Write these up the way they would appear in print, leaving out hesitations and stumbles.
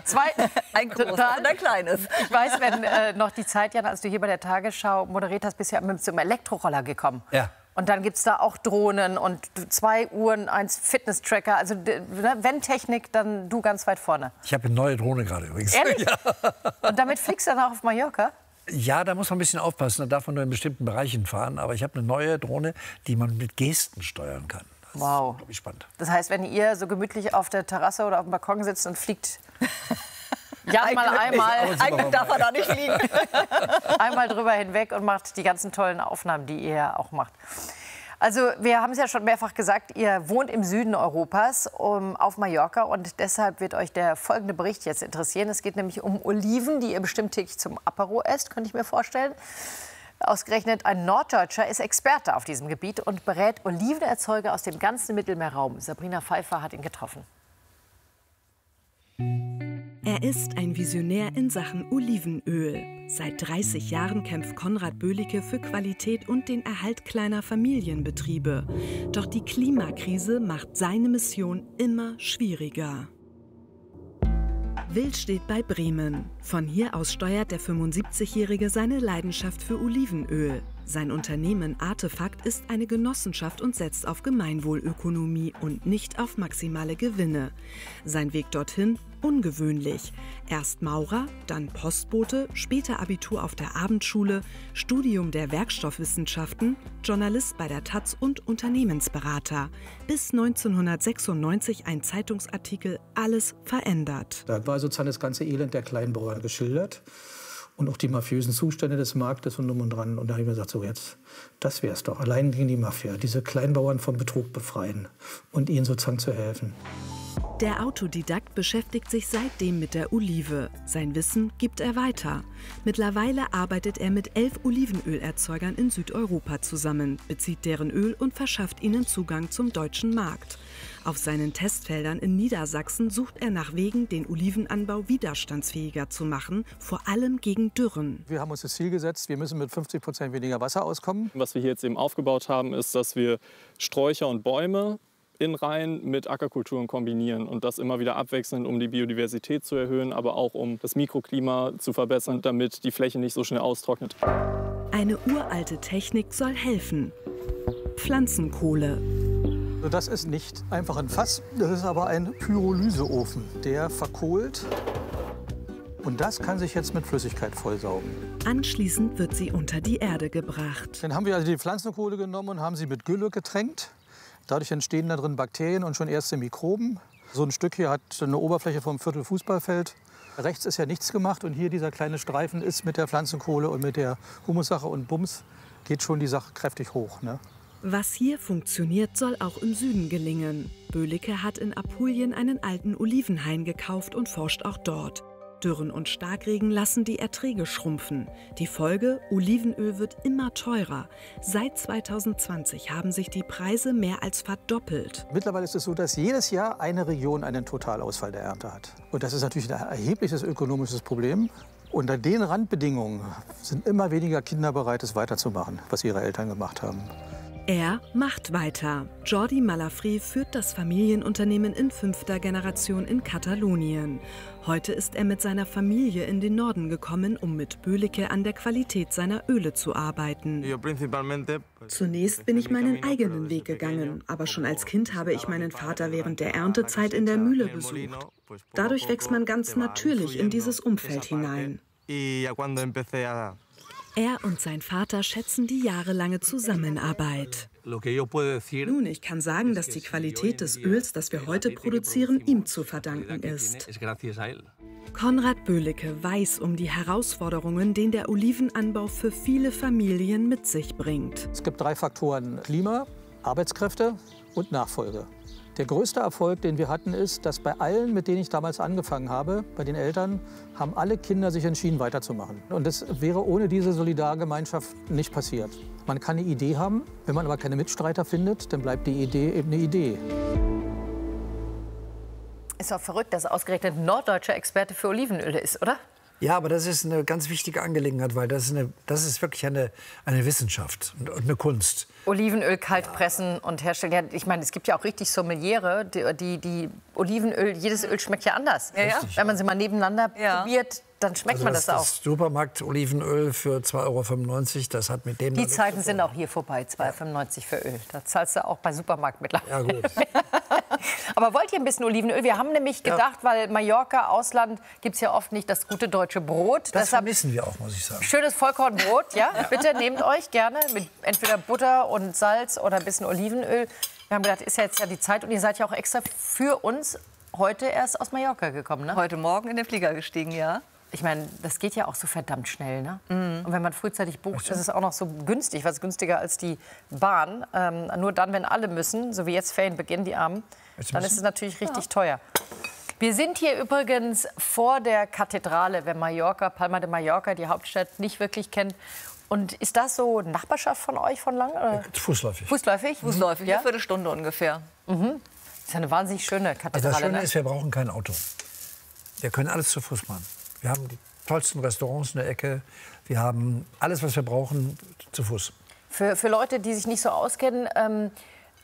Ein großes und ein kleines. Ich weiß, wenn noch die Zeit, Jan, als du hier bei der Tagesschau moderiert hast, bist du ja mit so einem Elektroroller gekommen. Ja. Und dann gibt es da auch Drohnen und 2 Uhren, 1 Fitness-Tracker. Also wenn Technik, dann du ganz weit vorne. Ich habe eine neue Drohne gerade übrigens. Ehrlich? Ja. Und damit fliegst du dann auch auf Mallorca? Ja, da muss man ein bisschen aufpassen. Da darf man nur in bestimmten Bereichen fahren. Aber ich habe eine neue Drohne, die man mit Gesten steuern kann. Das wow. ist, glaube ich, spannend. Das heißt, wenn ihr so gemütlich auf der Terrasse oder auf dem Balkon sitzt und fliegt... Ja, mal einmal. Eigentlich darf er da nicht fliegen. Einmal drüber hinweg und macht die ganzen tollen Aufnahmen, die ihr ja auch macht. Also wir haben es ja schon mehrfach gesagt, ihr wohnt im Süden Europas auf Mallorca und deshalb wird euch der folgende Bericht jetzt interessieren. Es geht nämlich um Oliven, die ihr bestimmt täglich zum Apero esst, könnte ich mir vorstellen. Ausgerechnet ein Norddeutscher ist Experte auf diesem Gebiet und berät Olivenerzeuger aus dem ganzen Mittelmeerraum. Sabrina Pfeiffer hat ihn getroffen. Er ist ein Visionär in Sachen Olivenöl. Seit 30 Jahren kämpft Konrad Böhlicke für Qualität und den Erhalt kleiner Familienbetriebe. Doch die Klimakrise macht seine Mission immer schwieriger. Wild steht bei Bremen. Von hier aus steuert der 75-Jährige seine Leidenschaft für Olivenöl. Sein Unternehmen Artefakt ist eine Genossenschaft und setzt auf Gemeinwohlökonomie und nicht auf maximale Gewinne. Sein Weg dorthin ungewöhnlich. Erst Maurer, dann Postbote, später Abitur auf der Abendschule, Studium der Werkstoffwissenschaften, Journalist bei der taz und Unternehmensberater. Bis 1996 ein Zeitungsartikel alles verändert. Da war sozusagen das ganze Elend der Kleinbauern geschildert. Und auch die mafiösen Zustände des Marktes und drum und dran. Und da habe ich mir gesagt, so jetzt, das wäre es doch. Allein gegen die Mafia, diese Kleinbauern vom Betrug befreien und ihnen sozusagen zu helfen. Der Autodidakt beschäftigt sich seitdem mit der Olive. Sein Wissen gibt er weiter. Mittlerweile arbeitet er mit 11 Olivenölerzeugern in Südeuropa zusammen, bezieht deren Öl und verschafft ihnen Zugang zum deutschen Markt. Auf seinen Testfeldern in Niedersachsen sucht er nach Wegen, den Olivenanbau widerstandsfähiger zu machen, vor allem gegen Dürren. Wir haben uns das Ziel gesetzt, wir müssen mit 50% weniger Wasser auskommen. Was wir hier jetzt eben aufgebaut haben, ist, dass wir Sträucher und Bäume in Reihen mit Ackerkulturen kombinieren und das immer wieder abwechselnd, um die Biodiversität zu erhöhen, aber auch um das Mikroklima zu verbessern, damit die Fläche nicht so schnell austrocknet. Eine uralte Technik soll helfen. Pflanzenkohle. Das ist nicht einfach ein Fass, das ist aber ein Pyrolyseofen, der verkohlt. Und das kann sich jetzt mit Flüssigkeit vollsaugen. Anschließend wird sie unter die Erde gebracht. Dann haben wir also die Pflanzenkohle genommen und haben sie mit Gülle getränkt. Dadurch entstehen da drin Bakterien und schon erste Mikroben. So ein Stück hier hat eine Oberfläche vom Viertel-Fußballfeld. Rechts ist ja nichts gemacht und hier dieser kleine Streifen ist mit der Pflanzenkohle und mit der Humussache und Bums geht schon die Sache kräftig hoch, ne? Was hier funktioniert, soll auch im Süden gelingen. Böhlicke hat in Apulien einen alten Olivenhain gekauft und forscht auch dort. Dürren und Starkregen lassen die Erträge schrumpfen. Die Folge: Olivenöl wird immer teurer. Seit 2020 haben sich die Preise mehr als verdoppelt. Mittlerweile ist es so, dass jedes Jahr eine Region einen Totalausfall der Ernte hat. Und das ist natürlich ein erhebliches ökonomisches Problem. Unter den Randbedingungen sind immer weniger Kinder bereit, es weiterzumachen, was ihre Eltern gemacht haben. Er macht weiter. Jordi Malafri führt das Familienunternehmen in 5. Generation in Katalonien. Heute ist er mit seiner Familie in den Norden gekommen, um mit Böhlicke an der Qualität seiner Öle zu arbeiten. Zunächst bin ich meinen eigenen Weg gegangen, aber schon als Kind habe ich meinen Vater während der Erntezeit in der Mühle besucht. Dadurch wächst man ganz natürlich in dieses Umfeld hinein. Er und sein Vater schätzen die jahrelange Zusammenarbeit. Nun, ich kann sagen, dass die Qualität des Öls, das wir heute produzieren, ihm zu verdanken ist. Konrad Böhlicke weiß um die Herausforderungen, den der Olivenanbau für viele Familien mit sich bringt. Es gibt 3 Faktoren: Klima, Arbeitskräfte und Nachfolge. Der größte Erfolg, den wir hatten, ist, dass bei allen, mit denen ich damals angefangen habe, bei den Eltern, haben alle Kinder sich entschieden, weiterzumachen. Und das wäre ohne diese Solidargemeinschaft nicht passiert. Man kann eine Idee haben, wenn man aber keine Mitstreiter findet, dann bleibt die Idee eben eine Idee. Ist doch verrückt, dass ausgerechnet ein norddeutscher Experte für Olivenöle ist, oder? Ja, aber das ist eine ganz wichtige Angelegenheit, weil das ist wirklich eine Wissenschaft und eine Kunst. Olivenöl kalt pressen und herstellen. Ja, ich meine, es gibt ja auch richtig Sommeliere, die Olivenöl, jedes Öl schmeckt ja anders. Ja. Wenn man sie mal nebeneinander probiert, dann schmeckt man das auch. Das Supermarkt-Olivenöl für 2,95 €, das hat mit dem... Die Zeiten sind auch hier vorbei, 2,95 € für Öl. Da zahlst du auch bei Supermarkt mittlerweile. Ja, gut. Aber wollt ihr ein bisschen Olivenöl? Wir haben nämlich gedacht, weil Mallorca, Ausland, gibt es ja oft nicht das gute deutsche Brot. Das vermissen wir auch, muss ich sagen. Schönes Vollkornbrot, ja? Bitte nehmt euch gerne mit entweder Butter und Salz oder ein bisschen Olivenöl. Wir haben gedacht, ist ja jetzt ja die Zeit und ihr seid ja auch extra für uns heute erst aus Mallorca gekommen, ne? Heute Morgen in den Flieger gestiegen, ja. Ich meine, das geht ja auch so verdammt schnell, ne? Und wenn man frühzeitig bucht, ist es auch noch so günstig, was günstiger als die Bahn. Nur dann, wenn alle müssen, so wie jetzt Ferienbeginn, die Armen, dann ist es natürlich richtig teuer. Wir sind hier übrigens vor der Kathedrale, wer Mallorca, Palma de Mallorca, die Hauptstadt, nicht wirklich kennt. Und ist das so Nachbarschaft von euch von lang? Oder? Fußläufig. Fußläufig? Fußläufig, ja? Eine Viertelstunde ungefähr. Das ist eine wahnsinnig schöne Kathedrale. Also das Schöne ne? ist, wir brauchen kein Auto. Wir können alles zu Fuß machen. Wir haben die tollsten Restaurants in der Ecke. Wir haben alles, was wir brauchen, zu Fuß. Für Leute, die sich nicht so auskennen,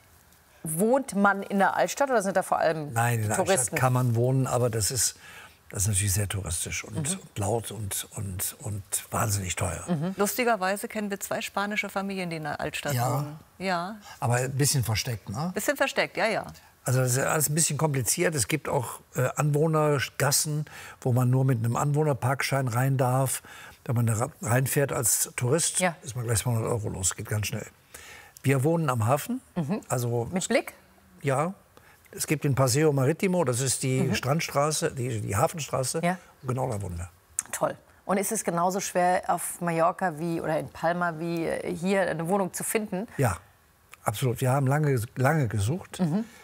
wohnt man in der Altstadt oder sind da vor allem Nein, in der Touristen? Altstadt kann man wohnen, aber das ist natürlich sehr touristisch und laut und wahnsinnig teuer. Lustigerweise kennen wir 2 spanische Familien, die in der Altstadt wohnen. Ja. Aber ein bisschen versteckt, ne? Bisschen versteckt, ja. Also das ist alles ein bisschen kompliziert. Es gibt auch Anwohnergassen, wo man nur mit einem Anwohnerparkschein rein darf. Wenn man da reinfährt als Tourist, ist man gleich 200 € los. Geht ganz schnell. Wir wohnen am Hafen. Also, mit Blick? Ja. Es gibt den Paseo Maritimo, das ist die Strandstraße, die Hafenstraße. Ja. Und genau da wohnen wir. Toll. Und ist es genauso schwer auf Mallorca oder in Palma wie hier eine Wohnung zu finden? Ja, absolut. Wir haben lange gesucht.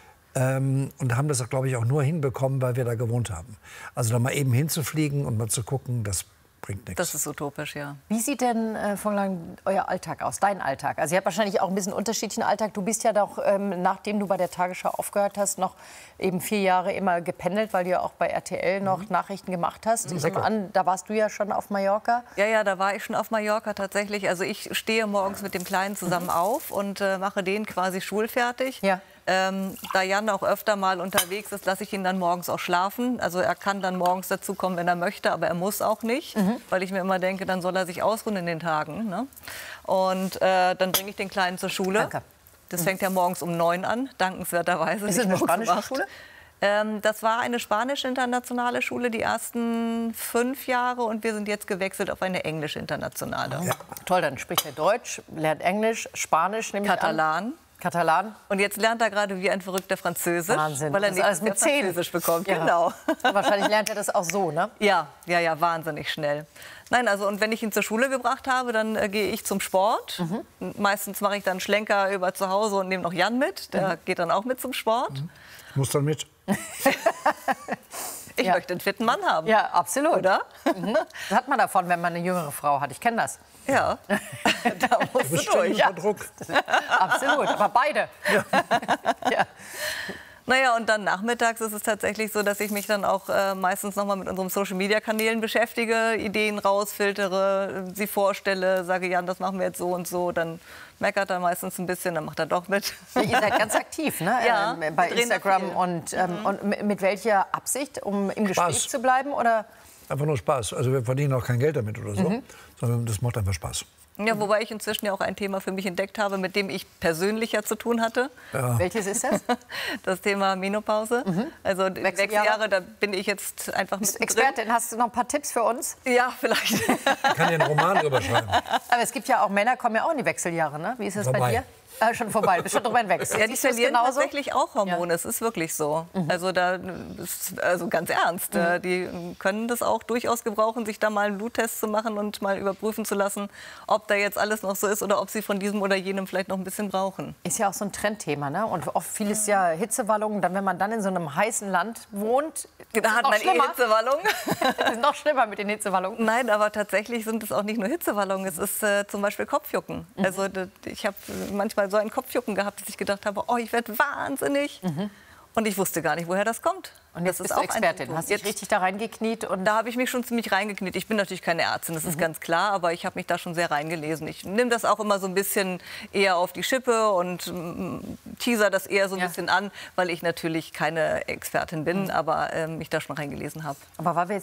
Und haben das, glaube ich, auch nur hinbekommen, weil wir da gewohnt haben. Also da mal eben hinzufliegen und mal zu gucken, das bringt nichts. Das ist utopisch, ja. Wie sieht denn von lang euer Alltag aus, dein Alltag? Also ihr habt wahrscheinlich auch ein bisschen unterschiedlichen Alltag. Du bist ja doch, nachdem du bei der Tagesschau aufgehört hast, noch eben 4 Jahre immer gependelt, weil du ja auch bei RTL noch Nachrichten gemacht hast. Ich nehme an, da warst du ja schon auf Mallorca. Ja, da war ich schon auf Mallorca tatsächlich. Also ich stehe morgens mit dem Kleinen zusammen auf und mache den quasi schulfertig. Ja. Da Jan auch öfter mal unterwegs ist, lasse ich ihn dann morgens auch schlafen. Also er kann dann morgens dazu kommen, wenn er möchte, aber er muss auch nicht. Weil ich mir immer denke, dann soll er sich ausruhen in den Tagen. Ne? Und dann bringe ich den Kleinen zur Schule. Danke. Das fängt ja morgens um 9 an, dankenswerterweise. Ist es eine spanische Schule? Das war eine spanische-internationale Schule die ersten 5 Jahre und wir sind jetzt gewechselt auf eine englische-internationale. Ja. Toll, dann spricht er Deutsch, lernt Englisch, Spanisch, nämlich Katalan. Katalan. Und jetzt lernt er gerade wie ein verrückter Französisch. Wahnsinn. Weil er das ist alles mit 10 Französisch bekommt. Ja. Genau. Wahrscheinlich lernt er das auch so, ne? Ja, wahnsinnig schnell. Nein, also und wenn ich ihn zur Schule gebracht habe, dann gehe ich zum Sport. Meistens mache ich dann Schlenker über zu Hause und nehme noch Jan mit. Der geht dann auch mit zum Sport. Ich muss dann mit. Ich möchte einen fitten Mann haben. Ja, absolut. Oder? Das hat man davon, wenn man eine jüngere Frau hat. Ich kenne das. Ja, da musst du durch. Ja. Druck. Absolut, aber beide. Ja. Naja, und dann nachmittags ist es tatsächlich so, dass ich mich dann auch meistens noch mal mit unseren Social-Media-Kanälen beschäftige, Ideen rausfiltere, sie vorstelle, sage, Jan, das machen wir jetzt so und so. Dann meckert er meistens ein bisschen, dann macht er doch mit. Ja, ihr seid ganz aktiv, ne? Ja, bei Instagram. Und mit welcher Absicht? Um im Gespräch zu bleiben? Oder? Einfach nur Spaß. Also wir verdienen auch kein Geld damit oder so, sondern das macht einfach Spaß. Ja, wobei ich inzwischen ja auch ein Thema für mich entdeckt habe, mit dem ich persönlicher zu tun hatte. Ja. Welches ist das? Das Thema Menopause. Also Wechseljahre, da bin ich jetzt einfach mit Expertin, hast du noch ein paar Tipps für uns? Ja, vielleicht. Ich kann dir einen Roman drüber schreiben. Aber es gibt ja auch Männer, kommen ja auch in die Wechseljahre, ne? Wie ist das bei dir? Schon vorbei, du bist schon drüber hinweg. Ja, die verlieren tatsächlich auch Hormone, es ist wirklich so. Also, also ganz ernst, die können das auch durchaus gebrauchen, sich da mal einen Bluttest zu machen und mal überprüfen zu lassen, ob da jetzt alles noch so ist oder ob sie von diesem oder jenem vielleicht noch ein bisschen brauchen. Ist ja auch so ein Trendthema, ne? Und oft vieles ja Hitzewallungen, dann wenn man dann in so einem heißen Land wohnt, da hat man Hitzewallungen. Das ist noch schlimmer mit den Hitzewallungen. Nein, aber tatsächlich sind es auch nicht nur Hitzewallungen, es ist zum Beispiel Kopfjucken. Also ich habe manchmal so ein Kopfjucken gehabt, dass ich gedacht habe, oh, ich werde wahnsinnig. Und ich wusste gar nicht, woher das kommt. Und jetzt bist du Expertin, hast dich richtig da reingekniet? Und da habe ich mich schon ziemlich reingekniet. Ich bin natürlich keine Ärztin, das ist ganz klar, aber ich habe mich da schon sehr reingelesen. Ich nehme das auch immer so ein bisschen eher auf die Schippe und teaser das eher so ein bisschen an, weil ich natürlich keine Expertin bin, aber mich da schon reingelesen habe. Aber weil wir jetzt